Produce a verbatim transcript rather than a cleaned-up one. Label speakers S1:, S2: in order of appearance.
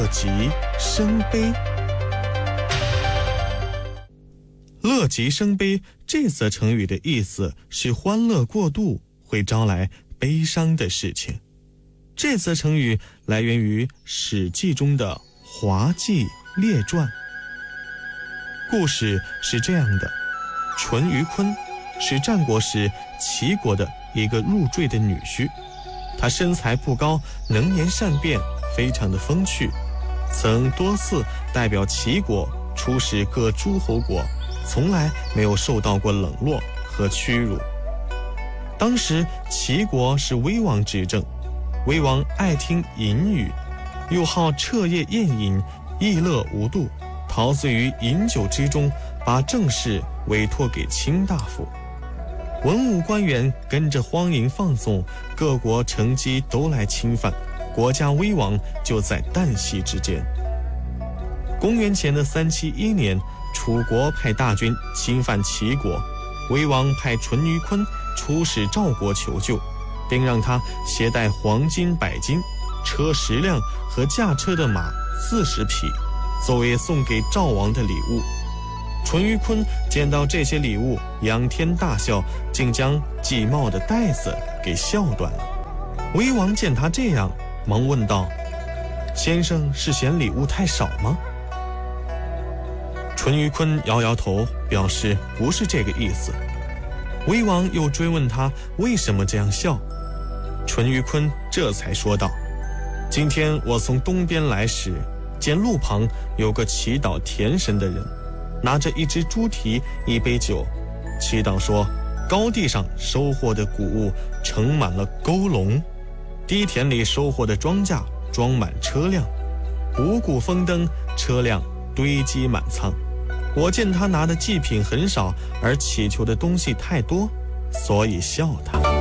S1: 乐极生悲。乐极生悲这则成语的意思是欢乐过度会招来悲伤的事情。这则成语来源于《史记》中的《滑稽列传》。故事是这样的：淳于髡是战国时齐国的一个入赘的女婿，他身材不高，能言善辩，非常的风趣，曾多次代表齐国出使各诸侯国，从来没有受到过冷落和屈辱。当时齐国是威王执政，威王爱听淫语，又好彻夜宴饮，逸乐无度，陶醉于饮酒之中，把政事委托给卿大夫。文武官员跟着荒淫放纵，各国乘机都来侵犯，国家危亡就在旦夕之间。公元前的三七一年，楚国派大军侵犯齐国，威王派淳于髡出使赵国求救，并让他携带黄金百斤、车十辆和驾车的马四十匹，作为送给赵王的礼物。淳于髡见到这些礼物，仰天大笑，竟将系帽的带子给笑断了。威王见他这样，忙问道：“先生是嫌礼物太少吗？”淳于髡摇摇头，表示不是这个意思。威王又追问他为什么这样笑，淳于髡这才说道：“今天我从东边来时，见路旁有个祈祷田神的人，拿着一只猪蹄，一杯酒，祈祷说高地上收获的谷物盛满了沟笼，低田里收获的庄稼装满车辆，五谷丰登，车辆堆积满仓。我见他拿的祭品很少，而祈求的东西太多，所以笑他。”